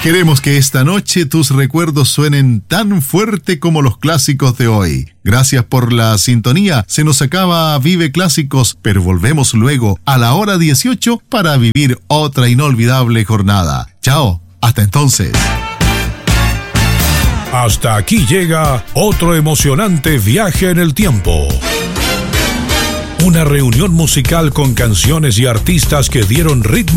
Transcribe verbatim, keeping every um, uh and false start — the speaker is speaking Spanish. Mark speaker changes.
Speaker 1: Queremos que esta noche tus recuerdos suenen tan fuerte como los clásicos de hoy. Gracias por la sintonía. Se nos acaba Vive Clásicos, pero volvemos luego a la hora dieciocho para vivir otra inolvidable jornada. Chao, hasta entonces.
Speaker 2: Hasta aquí llega otro emocionante viaje en el tiempo. Una reunión musical con canciones y artistas que dieron ritmo